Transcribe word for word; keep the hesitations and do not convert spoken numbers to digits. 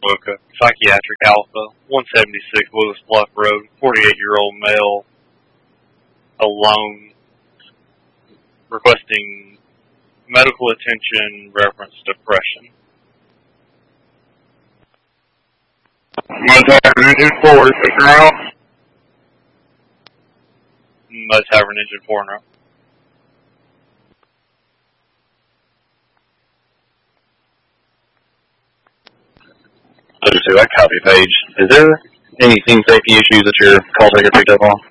Boca, Psychiatric Alpha, one seventy-six Willis Bluff Road, forty-eight-year-old male, alone, requesting medical attention, reference depression. Mud Tavern Engine four, is this your house? Mud Tavern Engine four now. I'll just do that copy page. Is there any team safety issues that your call taker picked up on?